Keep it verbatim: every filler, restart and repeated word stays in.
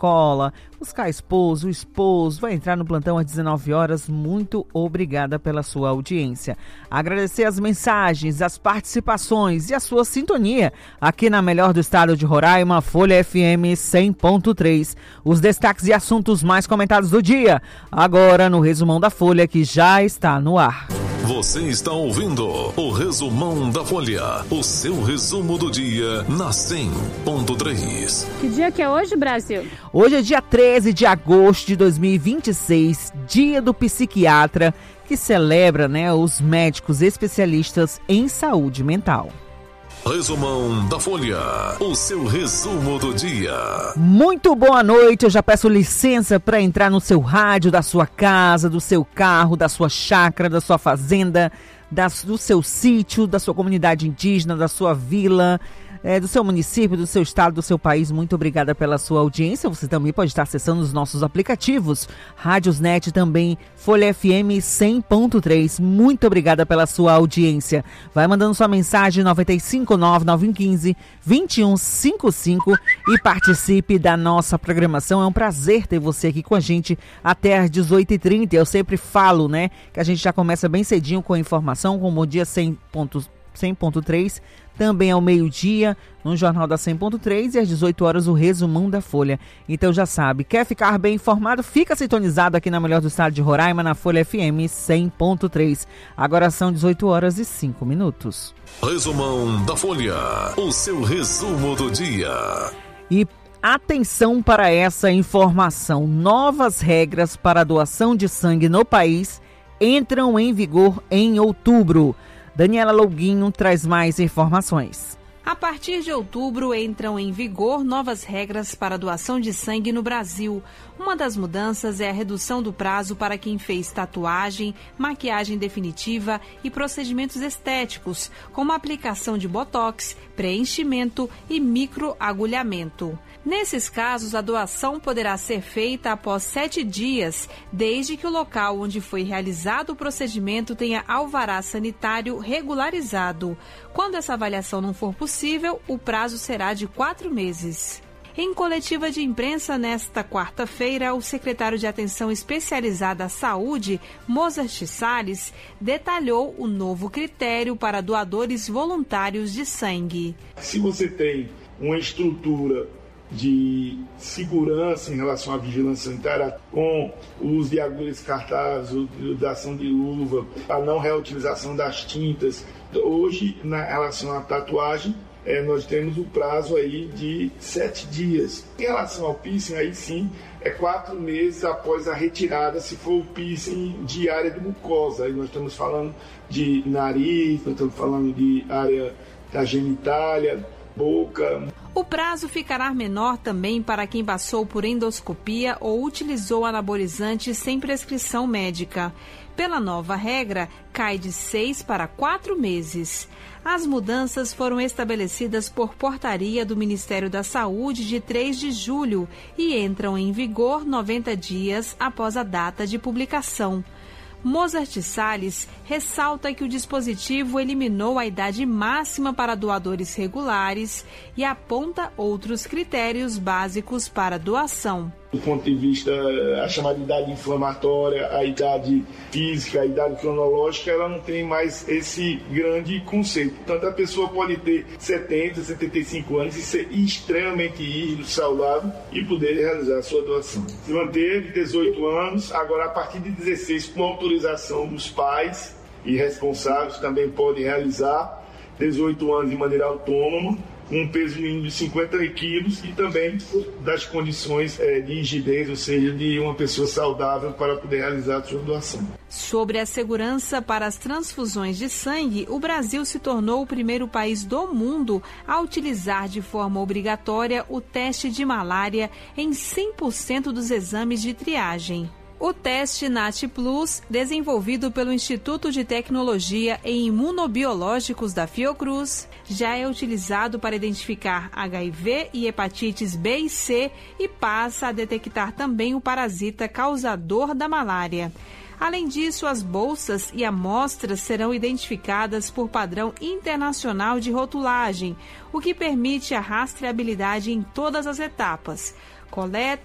escola, buscar esposo, esposo, vai entrar no plantão às dezenove horas. Muito obrigada pela sua audiência. Agradecer as mensagens, as participações e a sua sintonia aqui na melhor do estado de Roraima, Folha F M cem ponto três. Os destaques e assuntos mais comentados do dia, agora no Resumão da Folha, que já está no ar. Você está ouvindo o Resumão da Folha, o seu resumo do dia na cem ponto três. Que dia que é hoje, Brasil? Hoje é dia treze de agosto de dois mil e vinte e seis, dia do psiquiatra, que celebra, né, os médicos especialistas em saúde mental. Resumão da Folha, o seu resumo do dia. Muito boa noite, eu já peço licença para entrar no seu rádio, da sua casa, do seu carro, da sua chácara, da sua fazenda, da, do seu sítio, da sua comunidade indígena, da sua vila, é, do seu município, do seu estado, do seu país. Muito obrigada pela sua audiência. Você também pode estar acessando os nossos aplicativos, Rádiosnet também, Folha F M cem ponto três. Muito obrigada pela sua audiência. Vai mandando sua mensagem nove cinco nove nove um cinco dois um cinco cinco e participe da nossa programação. É um prazer ter você aqui com a gente até às dezoito e trinta. Eu sempre falo, né, que a gente já começa bem cedinho com a informação, com o Bom Dia cem ponto três. Também ao meio-dia, no Jornal da cem ponto três, e às dezoito horas o Resumão da Folha. Então já sabe, quer ficar bem informado? Fica sintonizado aqui na melhor do estado de Roraima, na Folha F M cem ponto três. Agora são dezoito horas e cinco minutos. Resumão da Folha, o seu resumo do dia. E atenção para essa informação. Novas regras para a doação de sangue no país entram em vigor em outubro. Daniela Louguinho traz mais informações. A partir de outubro entram em vigor novas regras para a doação de sangue no Brasil. Uma das mudanças é a redução do prazo para quem fez tatuagem, maquiagem definitiva e procedimentos estéticos, como a aplicação de botox, preenchimento e microagulhamento. Nesses casos, a doação poderá ser feita após sete dias, desde que o local onde foi realizado o procedimento tenha alvará sanitário regularizado. Quando essa avaliação não for possível, o prazo será de quatro meses. Em coletiva de imprensa nesta quarta-feira, o secretário de Atenção Especializada à Saúde, Mozart Salles, detalhou o novo critério para doadores voluntários de sangue. Se você tem uma estrutura de segurança em relação à vigilância sanitária, com o uso de agulhas descartáveis, utilização de luva, a não reutilização das tintas. Hoje, na relação à tatuagem, é, nós temos o prazo aí de sete dias. Em relação ao piercing, aí sim, é quatro meses após a retirada, se for o piercing de área de mucosa. Aí nós estamos falando de nariz, nós estamos falando de área da genitália, boca. O prazo ficará menor também para quem passou por endoscopia ou utilizou anabolizante sem prescrição médica. Pela nova regra, cai de seis para quatro meses. As mudanças foram estabelecidas por portaria do Ministério da Saúde de três de julho e entram em vigor noventa dias após a data de publicação. Mozart Salles ressalta que o dispositivo eliminou a idade máxima para doadores regulares e aponta outros critérios básicos para doação. Do ponto de vista, a chamada idade inflamatória, a idade física, a idade cronológica, ela não tem mais esse grande conceito. Portanto, a pessoa pode ter setenta, setenta e cinco anos e ser extremamente rígido, saudável e poder realizar a sua doação. Se manteve dezoito anos, agora a partir de dezesseis, com autorização dos pais e responsáveis, também podem realizar dezoito anos de maneira autônoma, com um peso mínimo de cinquenta quilos e também das condições é, de rigidez, ou seja, de uma pessoa saudável para poder realizar a sua doação. Sobre a segurança para as transfusões de sangue, o Brasil se tornou o primeiro país do mundo a utilizar de forma obrigatória o teste de malária em cem por cento dos exames de triagem. O teste NAT Plus, desenvolvido pelo Instituto de Tecnologia em Imunobiológicos da Fiocruz, já é utilizado para identificar H I V e hepatites B e C e passa a detectar também o parasita causador da malária. Além disso, as bolsas e amostras serão identificadas por padrão internacional de rotulagem, o que permite a rastreabilidade em todas as etapas: coleta,